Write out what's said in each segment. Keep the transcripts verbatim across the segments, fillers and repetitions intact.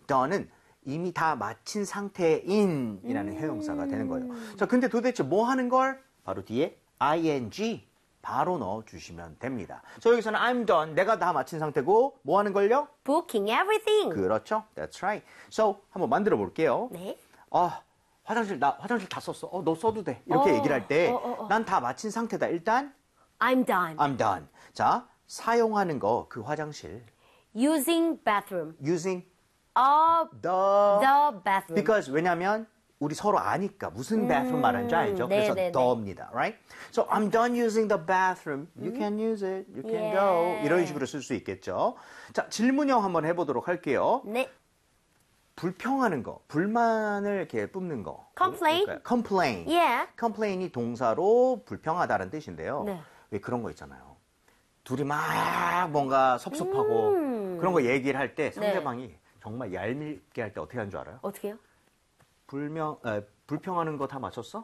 done은 이미 다 마친 상태인이라는 음. 형용사가 되는 거예요. 자, 근데 도대체 뭐 하는 걸? 바로 뒤에 ing 바로 넣어주시면 됩니다. 자, 여기서는 I'm done. 내가 다 마친 상태고 뭐 하는 걸요? Booking everything. 그렇죠. That's right. So, 한번 만들어 볼게요. 네. 아, 화장실 나 화장실 다 썼어. 어, 너 써도 돼. 이렇게 어, 얘기를 할 때 난 다 어, 어, 어. 마친 상태다. 일단 I'm done. I'm done. 자, 사용하는 거 그 화장실. Using bathroom. Using Uh, the the bathroom. because 왜냐면 우리 서로 아니까 무슨 bathroom 말하는지 알죠? 네, 그래서 네, 네. the입니다. Right? So I'm done using the bathroom. You can use it. You can Yeah. go. 이런 식으로 쓸 수 있겠죠. 자, 질문형 한번 해보도록 할게요. 네. 불평하는 거, 불만을 이렇게 뿜는 거. Complain. 뭘까요? Complain. Yeah. Complain이 동사로 불평하다는 뜻인데요. 네. 왜 그런 거 있잖아요. 둘이 막 뭔가 섭섭하고 음. 그런 거 얘기를 할 때 상대방이 정말 얄밉게 할 때 어떻게 하는 줄 알아요? 어떻게요? 불명, 에, 불평하는 거 다 맞췄어?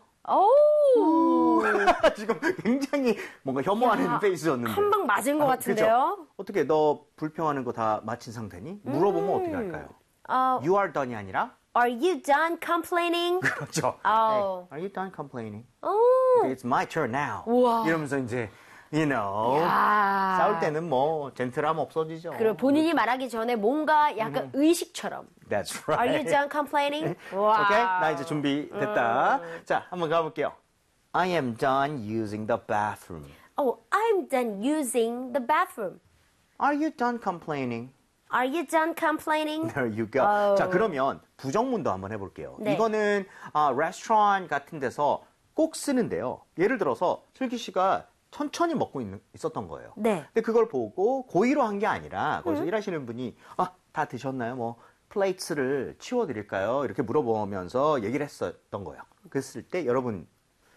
오. 지금 굉장히 뭔가 혐오하는 야, 페이스였는데. 한 방 맞은 것 아, 같은데요? 그죠? 어떻게 너 불평하는 거 다 마친 상태니? 물어보면 음. 어떻게 할까요? 어, You are done이 아니라? Are you done complaining? 그렇죠. 어. Hey, are you done complaining? 오. Okay, it's my turn now. 우와. 이러면서 이제 you know 야. 싸울 때는 뭐 젠틀함 없어지죠. 그리고 본인이 말하기 전에 뭔가 약간 의식처럼. That's right. Are you done complaining? 와. 오케이, 나 이제 준비됐다. 자, 한번 가볼게요. I am done using the bathroom. Oh, I'm done using the bathroom. Are you done complaining? Are you done complaining? There you go. 어. 자, 그러면 부정문도 한번 해볼게요. 네. 이거는 아, 레스토랑 같은 데서 꼭 쓰는데요. 예를 들어서 슬기 씨가 천천히 먹고 있는, 있었던 거예요. 네. 근데 그걸 보고 고의로 한 게 아니라 거기서 음. 일하시는 분이 아, 다 드셨나요? 뭐 플레이트를 치워드릴까요? 이렇게 물어보면서 얘기를 했었던 거예요. 그랬을 때 여러분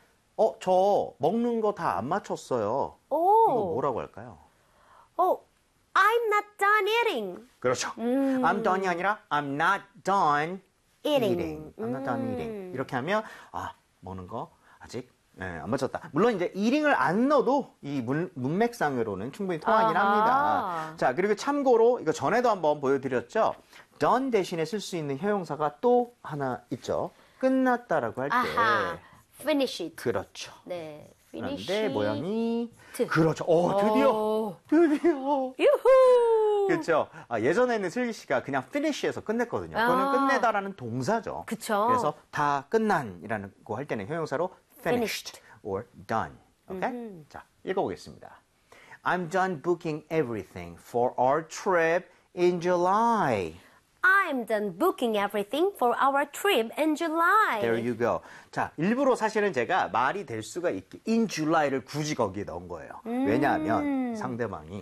어, 저 먹는 거 다 안 맞췄어요. 오. 이거 뭐라고 할까요? Oh, I'm not done eating. 그렇죠. 음. I'm done이 아니라 I'm not done Eating. eating. I'm not done 음. eating. 이렇게 하면 아, 먹는 거 아직 네, 안 맞췄다. 물론 이제 eating을 안 넣어도 이 문, 문맥상으로는 충분히 통하긴 아하. 합니다. 자, 그리고 참고로 이거 전에도 한번 보여드렸죠. done 대신에 쓸 수 있는 형용사가 또 하나 있죠. 끝났다라고 할 때. 아하. Finish it. 그렇죠. 네. Finish 그런데 it. 모양이 트. 그렇죠. 오, 드디어 오. 드디어 유후. 그렇죠. 아, 예전에는 슬기 씨가 그냥 finish에서 끝냈거든요. 그거는 아. 끝내다라는 동사죠. 그쵸. 그래서 다 끝난이라는 거 할 때는 형용사로 finished, Finished. or done. 오케이? 자, 읽어보겠습니다. I'm done booking everything for our trip in July. I'm done booking everything for our trip in July. There you go. 자, 일부러 사실은 제가 말이 될 수가 있게 in July를 굳이 거기에 넣은 거예요. 음. 왜냐하면 상대방이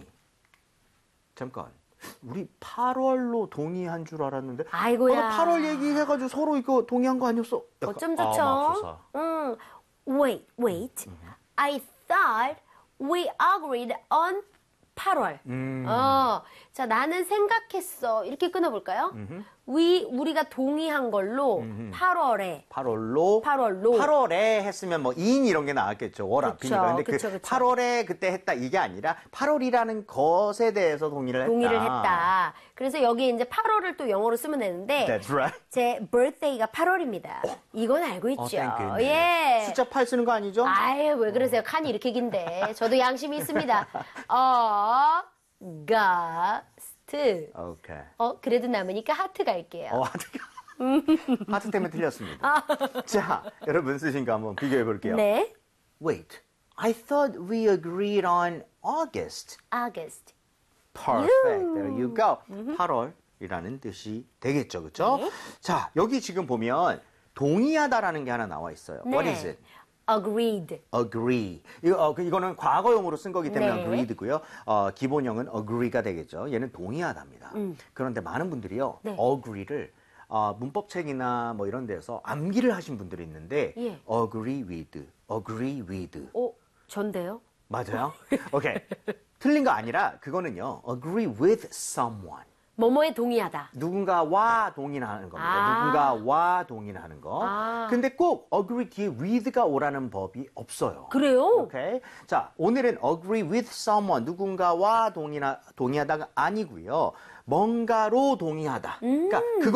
잠깐 우리 팔월로 동의한 줄 알았는데 아이고야. 아, 팔월 얘기해가지고 서로 이거 동의한 거 아니었어? 약간, 어쩜 아, 좋죠? 맙소사. 음, wait, wait. I thought we agreed on 팔월. 음. 어, 자, 나는 생각했어. 이렇게 끊어볼까요? We, 우리가 동의한 걸로 팔월에. 팔월로 팔월로. 팔월에 했으면 뭐 인 이런 게 나왔겠죠. 월 앞이니까. 근데 그쵸, 그 그쵸. 팔월에 그때 했다 이게 아니라 팔월이라는 것에 대해서 동의를 했다. 동의를 했다. 그래서 여기 이제 팔월을 또 영어로 쓰면 되는데. That's right. 제 birthday가 팔월입니다. 이건 알고 있죠. 어, thank goodness. 예. 숫자 팔 쓰는 거 아니죠? 아유, 왜 그러세요? 칸이 이렇게 긴데. 저도 양심이 있습니다. 어, 가스트. 오케이. 어, 그래도 남으니까 하트 갈게요. 어, 하트가. 하트 때문에 틀렸습니다. 자, 여러분 쓰신 거 한번 비교해 볼게요. 네. Wait, I thought we agreed on August. August. Perfect. There you go. 팔월이라는 뜻이 되겠죠, 그렇죠? 네. 자, 여기 지금 보면 동의하다라는 게 하나 나와 있어요. 네. What is it? Agreed. Agree. 이거, 어, 그, 이거는 과거형으로 쓴 거기 때문에 네. agreed고요. 어, 기본형은 agree가 되겠죠. 얘는 동의하답니다. 음. 그런데 많은 분들이요, 네. agree를 어, 문법책이나 뭐 이런 데서 암기를 하신 분들이 있는데, 예. agree with, agree with. 어, 전데요? 맞아요? 오케이. 틀린 거 아니라 그거는요, agree with someone. 뭐뭐에 동의하다. 누군가와 동의하는 겁니다. 아. 누군가와 동의하는 거. 아. 근데 꼭 agree 뒤에 with가 오라는 법이 없어요. 그래요? 오케이. 자, 오늘은 agree with someone, 누군가와 동의하, 동의하다가 아니고요. 뭔가로 동의하다. 그러니까 그거